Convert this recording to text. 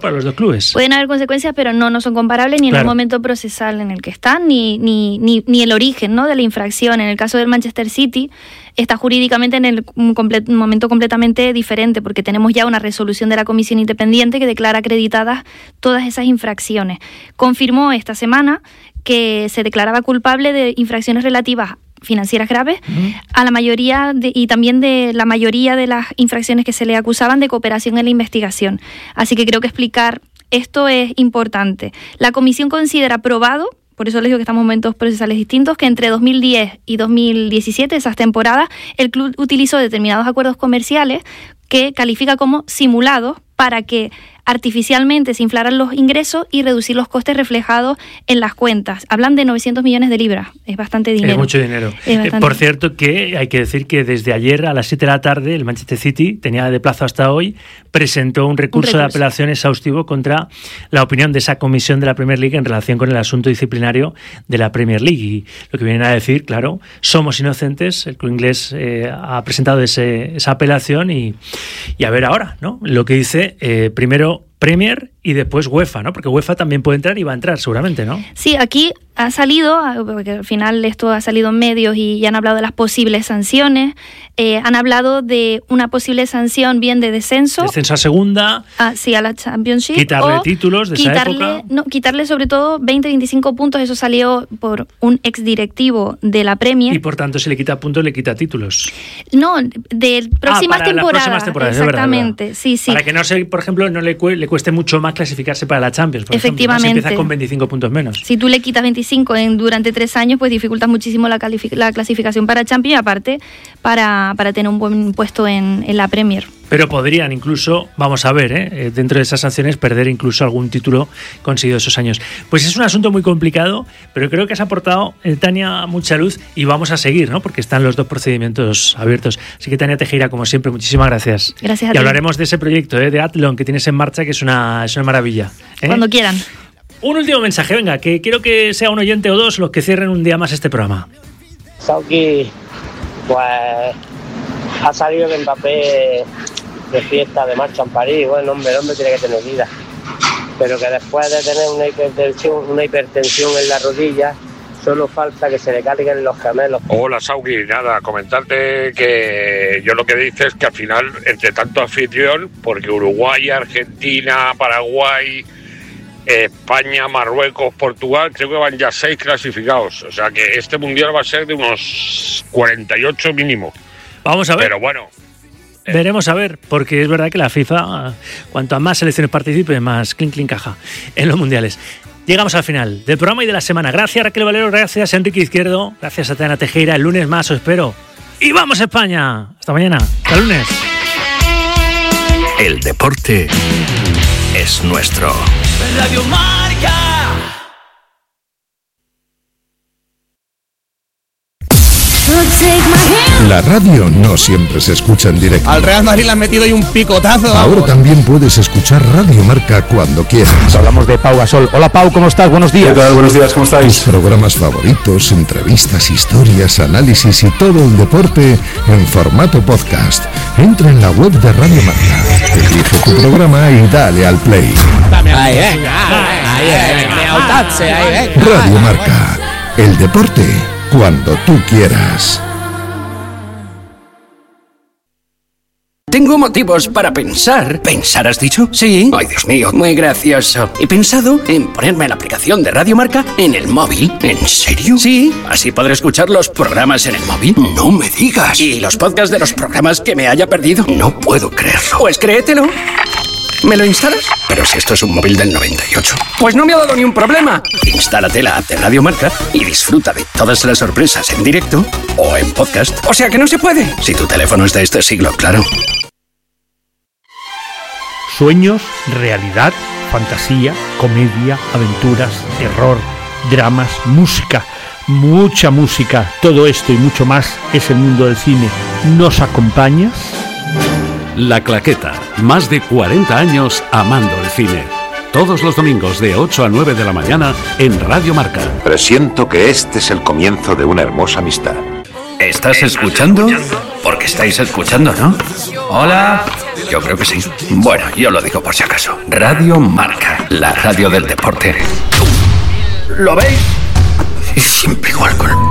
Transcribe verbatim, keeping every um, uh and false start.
para los dos clubes. Pueden haber consecuencias, pero no, no son comparables ni claro. en el momento procesal en el que están, ni, ni, ni, ni el origen, ¿no?, de la infracción. En el caso del Manchester City, está jurídicamente en el, un, comple- un momento completamente diferente, porque tenemos ya una resolución de la Comisión Independiente que declara acreditadas todas esas infracciones. Confirmó esta semana que se declaraba culpable de infracciones relativas financieras graves, uh-huh. a la mayoría de, y también de la mayoría de las infracciones que se le acusaban de cooperación en la investigación. Así que creo que explicar esto es importante. La comisión considera probado, por eso les digo que estamos en momentos procesales distintos, que entre dos mil diez y dos mil diecisiete, esas temporadas, el club utilizó determinados acuerdos comerciales que califica como simulados para que artificialmente se inflaran los ingresos y reducir los costes reflejados en las cuentas. Hablan de novecientos millones de libras, es bastante dinero. Es mucho dinero. Es bastante. Eh, por cierto, que hay que decir que desde ayer a las siete de la tarde el Manchester City, tenía de plazo hasta hoy, presentó un recurso, un recurso de apelación exhaustivo contra la opinión de esa comisión de la Premier League en relación con el asunto disciplinario de la Premier League. Y lo que vienen a decir, claro, somos inocentes, el club inglés eh, ha presentado ese, esa apelación y, y a ver ahora, ¿no? Lo que dice, eh, primero Premier y después UEFA, ¿no? Porque UEFA también puede entrar y va a entrar seguramente, ¿no? Sí, aquí ha salido, porque al final esto ha salido en medios y ya han hablado de las posibles sanciones, eh, han hablado de una posible sanción bien de descenso. Descenso a segunda. A, sí, a la Championship. Quitarle o títulos de quitarle, esa época. No, quitarle sobre todo veinte, veinticinco puntos, eso salió por un exdirectivo de la Premier. Y por tanto, si le quita puntos, le quita títulos. No, de próximas ah, para temporadas. Las próximas temporadas, exactamente, es verdad, sí, sí. Para que no se, por ejemplo, no le, cu- le cueste mucho más clasificarse para la Champions, por efectivamente. ejemplo, ¿no? Si empieza con veinticinco puntos menos. Si tú le quitas veinticinco en, durante tres años, pues dificultas muchísimo la, calific- la clasificación para Champions y aparte para, para tener un buen puesto en, en la Premier. Pero podrían incluso, vamos a ver, ¿eh? dentro de esas sanciones, perder incluso algún título conseguido esos años. Pues es un asunto muy complicado, pero creo que has aportado, eh, Tania, mucha luz y vamos a seguir, ¿no? Porque están los dos procedimientos abiertos. Así que, Tania Tejera, como siempre, muchísimas gracias. Gracias a y ti. hablaremos de ese proyecto ¿eh? de Athlon que tienes en marcha, que es una, es una maravilla. ¿eh? Cuando quieran. Un último mensaje, venga, que quiero que sea un oyente o dos los que cierren un día más este programa. Sauki, pues ha salido de Mbappé de fiesta, de marcha en París. Bueno, hombre, el hombre tiene que tener vida, pero que después de tener una hipertensión, una hipertensión en la rodilla, solo falta que se le carguen los camelos. Hola, Sauki, nada, comentarte que yo lo que dice es que al final, entre tanto anfitrión, porque Uruguay, Argentina, Paraguay, España, Marruecos, Portugal, creo que van ya seis clasificados. O sea que este mundial va a ser de unos cuarenta y ocho mínimo. Vamos a ver. Pero bueno. Eh. Veremos a ver, porque es verdad que la FIFA, cuanto a más selecciones participen, más clink clink caja en los mundiales. Llegamos al final del programa y de la semana. Gracias, Raquel Valero, gracias, Enrique Izquierdo, gracias a Tania Tejera. El lunes más os espero. Y vamos a España. Hasta mañana. Hasta el lunes. El deporte es nuestro. Radio Marca. La radio no siempre se escucha en directo. Al Real Madrid le han metido ahí un picotazo. Ahora vamos. También puedes escuchar Radio Marca cuando quieras. Hablamos de Pau Gasol. Hola Pau, ¿cómo estás? Buenos días. ¿Qué tal? Buenos días, ¿cómo estáis? Tus programas favoritos, entrevistas, historias, análisis y todo el deporte en formato podcast. Entra en la web de Radio Marca, elige tu programa y dale al play. Ahí venga, ahí venga. Radio Marca, el deporte cuando tú quieras. Tengo motivos para pensar. ¿Pensar has dicho? Sí. Ay, Dios mío, muy gracioso. He pensado en ponerme la aplicación de Radio Marca en el móvil. ¿En serio? Sí. Así podré escuchar los programas en el móvil. No me digas. Y los podcasts de los programas que me haya perdido. No puedo creerlo. Pues créetelo. ¿Me lo instalas? Pero si esto es un móvil del noventa y ocho. Pues no me ha dado ni un problema. Instálate la app de Radio Marca y disfruta de todas las sorpresas en directo o en podcast. O sea que no se puede. Si tu teléfono es de este siglo, claro. Sueños, realidad, fantasía, comedia, aventuras, terror, dramas, música, mucha música. Todo esto y mucho más es el mundo del cine. ¿Nos acompañas? La Claqueta, más de cuarenta años amando el cine. Todos los domingos de ocho a nueve de la mañana en Radio Marca. Presiento que este es el comienzo de una hermosa amistad. ¿Estás escuchando? Porque estáis escuchando, ¿no? Hola. Yo creo que sí. Bueno, yo lo digo por si acaso. Radio Marca, la radio del deporte. ¿Lo veis? Es siempre igual con